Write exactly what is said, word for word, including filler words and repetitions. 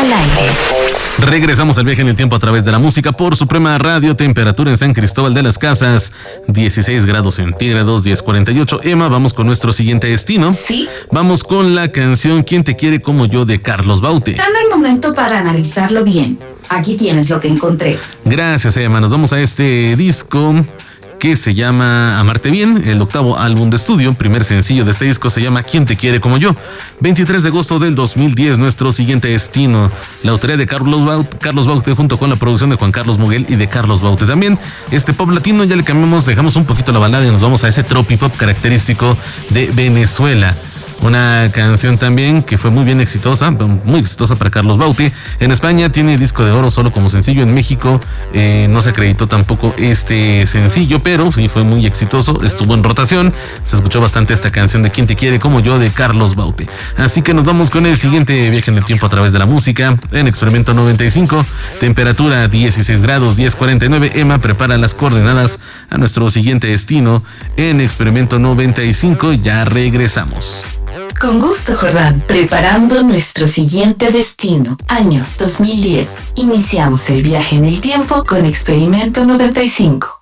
al aire. Regresamos al viaje en el tiempo a través de la música por Suprema Radio. Temperatura en San Cristóbal de las Casas, dieciséis grados centígrados, diez cuarenta y ocho. Emma, vamos con nuestro siguiente destino. Sí. Vamos con la canción ¿Quién te quiere como yo? De Carlos Baute. Dame el momento para analizarlo bien. Aquí tienes lo que encontré. Gracias, Emma. Nos vamos a este disco que se llama Amarte Bien, el octavo álbum de estudio. Primer sencillo de este disco se llama ¿Quién te quiere como yo? veintitrés de agosto del dos mil diez, nuestro siguiente destino. La autoría de Carlos Baute, Carlos Baute junto con la producción de Juan Carlos Muguel y de Carlos Baute también. Este pop latino ya le cambiamos, dejamos un poquito la balada y nos vamos a ese tropipop característico de Venezuela. Una canción también que fue muy bien exitosa, muy exitosa para Carlos Baute. En España tiene disco de oro solo como sencillo. En México eh, no se acreditó tampoco este sencillo, pero sí fue muy exitoso, estuvo en rotación. Se escuchó bastante esta canción de ¿Quién te quiere como yo? De Carlos Baute. Así que nos vamos con el siguiente viaje en el tiempo a través de la música. En Experimento noventa y cinco, temperatura dieciséis grados, diez cuarenta y nueve. Emma prepara las coordenadas a nuestro siguiente destino. En Experimento noventa y cinco ya regresamos. Con gusto, Jordán. Preparando nuestro siguiente destino. Año dos mil diez. Iniciamos el viaje en el tiempo con Experimento noventa y cinco.